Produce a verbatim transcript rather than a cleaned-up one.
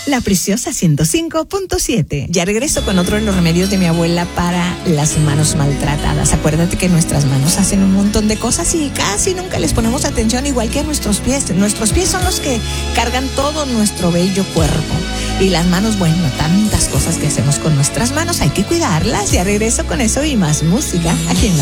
La Preciosa ciento cinco punto siete. Ya regreso con otro de los remedios de mi abuela para las manos maltratadas. Acuérdate que nuestras manos hacen un montón de cosas y casi nunca les ponemos atención, igual que a nuestros pies. Nuestros pies son los que cargan todo nuestro bello cuerpo. Y las manos, bueno, tantas cosas que hacemos con nuestras manos, hay que cuidarlas. Ya regreso con eso y más música aquí en la